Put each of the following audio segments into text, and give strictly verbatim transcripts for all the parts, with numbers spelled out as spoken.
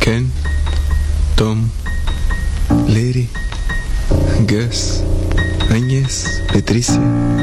Ken, Tom, Larry, Gus, Agnes, Patricia.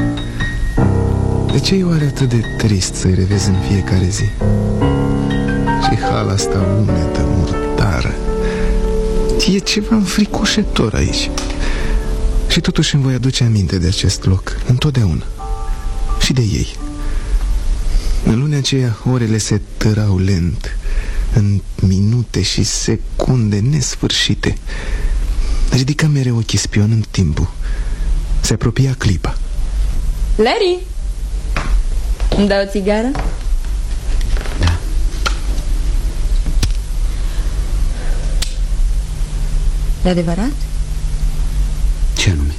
De ce e oare atât de trist să-i revezi în fiecare zi? Și hala asta umedă, murdară. E ceva înfricoșător aici. Și totuși îmi voi aduce aminte de acest loc, întotdeauna. Și de ei. În lunea aceea orele se târau lent, în minute și secunde nesfârșite. Ridica mereu ochii spionând timpul. Se apropia clipa. Larry, îmi dai o țigară? Da. E adevărat? Ce anume?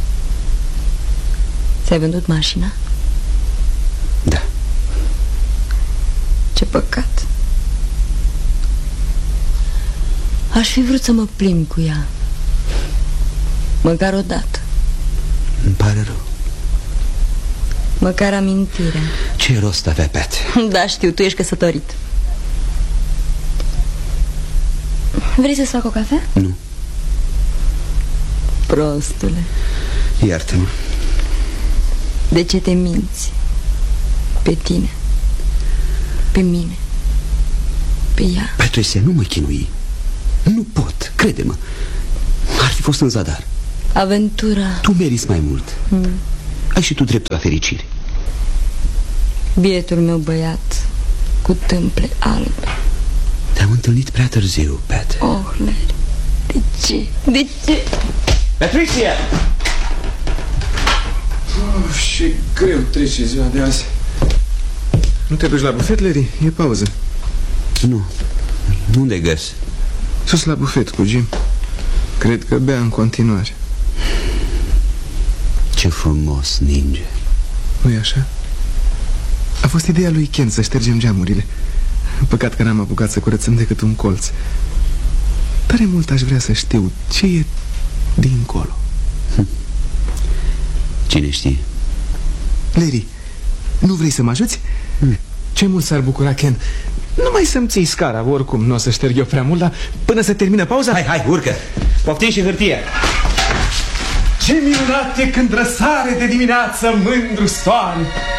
Ți-ai vândut mașina? Da. Ce păcat. Aș fi vrut să mă plimb cu ea, măcar o dată. Îmi pare rău. Măcar amintirea. Ce rost avea, Pat? Da, știu, tu ești căsătorit. Vrei să-ți fac o cafea? Nu. Prostule, Iartă-mă. de ce te minți? Pe tine, pe mine, pe ea. Patricia, nu mă chinui. Nu pot, crede-mă. Ar fi fost în zadar. Aventura. Tu meriți mai mult. hmm. Ai și tu dreptul la fericire. Bietul meu băiat cu tâmple albe. Te-am întâlnit prea târziu, Pat. Oh, Larry, de ce? De ce? Patricia! Oh, ce greu trece ziua de azi. Nu te duci la bufet, Larry? E pauză. Nu. Unde găs? Sus la bufet cu Jim. Cred că bea în continuare. Ce frumos ninge. Nu-i așa? A fost ideea lui Ken să ștergem geamurile. Păcat că n-am apucat să curățăm decât un colț. Tare mult aș vrea să știu ce e dincolo. Cine știe? Larry, nu vrei să mă ajuți? Hmm. Ce mult s-ar bucura Ken. Numai să-mi ții scara. Oricum nu o să șterg eu prea mult, dar până să termină pauza... Hai, hai, urcă. Poftim și hârtie. Ce minunat e când răsare de dimineață mândru soare.